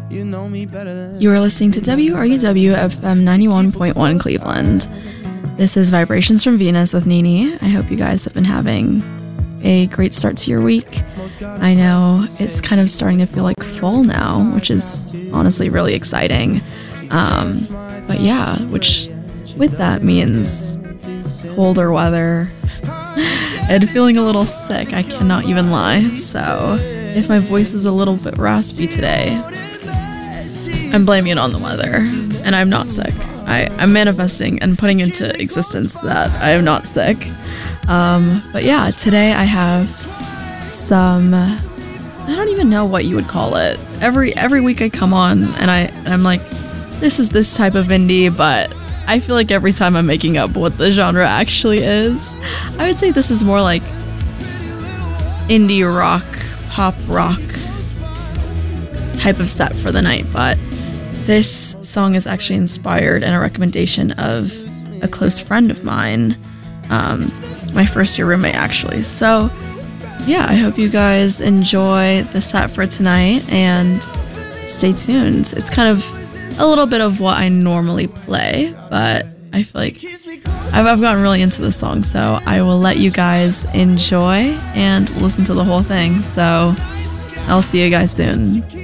You are listening to WRUW FM 91.1 Cleveland. This is Vibrations from Venus with Nini. I hope you guys have been having a great start to your week. I know it's kind of starting to feel like fall now, which is honestly really exciting. But yeah, which with that means colder weather and feeling a little sick. I cannot even lie. So if my voice is a little bit raspy today, I'm blaming it on the weather, and I'm not sick. I'm manifesting and putting into existence that I am not sick. But yeah, today I have some, I don't even know what you would call it. Every week I come on and I'm like, this is this type of indie, but I feel like every time I'm making up what the genre actually is. I would say this is more like indie rock, pop rock type of set for the night, but this song is actually inspired and a recommendation of a close friend of mine, my first year roommate actually. So yeah, I hope you guys enjoy the set for tonight and stay tuned. It's kind of a little bit of what I normally play, but I feel like I've gotten really into this song, so I will let you guys enjoy and listen to the whole thing. So I'll see you guys soon.